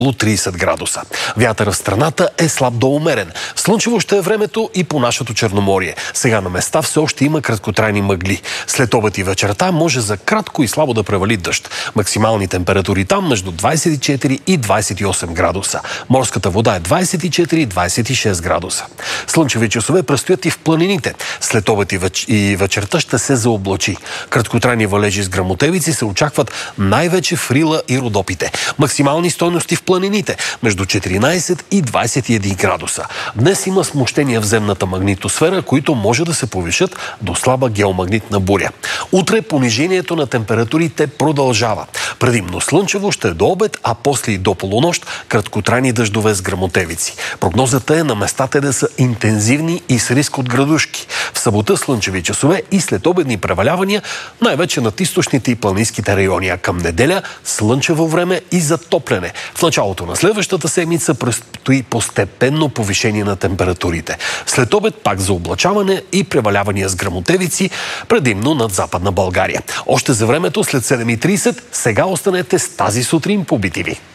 30 градуса. Вятър в страната е слаб до умерен. Слънчево ще е времето и по нашето Черноморие. Сега на места все още има краткотрайни мъгли. След обед и вечерта може за кратко и слабо да превали дъжд. Максимални температури там между 24 и 28 градуса. Морската вода е 24 и 26 градуса. Слънчеви часове предстоят и в планините. След обед и вечерта ще се заоблачи. Краткотрайни валежи с гръмотевици се очакват най-вече в Рила и Родопите. Максимални стойности в планините между 14 и 21 градуса. Днес има смущения в земната магнитосфера, които може да се повишат до слаба геомагнитна буря. Утре понижението на температурите продължава. Предимно слънчево ще е до обед, а после и до полунощ краткотрайни дъждове с гръмотевици. Прогнозата е на местата да са интензивни и с риск от градушки. В събота слънчеви часове и следобедни превалявания, най-вече над източните и планинските райони, а към неделя слънчево време и затопляне. В началото на следващата седмица предстои постепенно повишение на температурите. След обед пак за облачаване и превалявания с гръмотевици, предимно над Западна България. Още за времето след 7:30, сега останете с тази сутрин по BTV.